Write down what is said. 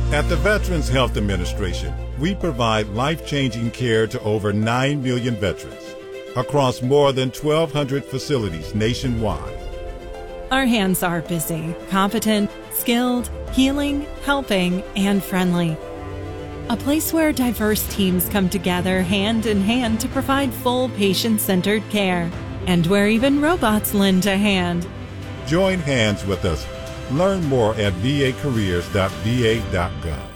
At the Veterans Health Administration, we provide life-changing care to over 9 million veterans across more than 1,200 facilities nationwide. Our hands are busy, competent, skilled, healing, helping, and friendly. A place where diverse teams come together hand in hand to provide full patient-centered care, and where even robots lend a hand. Join hands with us. Learn more at vacareers.va.gov.